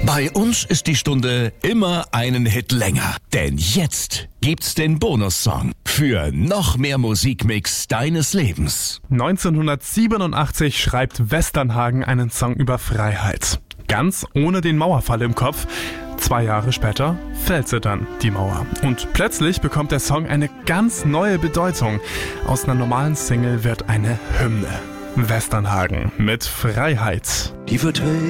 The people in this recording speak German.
Bei uns ist die Stunde immer einen Hit länger. Denn jetzt gibt's den Bonussong für noch mehr Musikmix deines Lebens. 1987 schreibt Westernhagen einen Song über Freiheit. Ganz ohne den Mauerfall im Kopf. 2 Jahre später fällt sie dann, die Mauer. Und plötzlich bekommt der Song eine ganz neue Bedeutung. Aus einer normalen Single wird eine Hymne. Westernhagen mit Freiheit. Die Verträge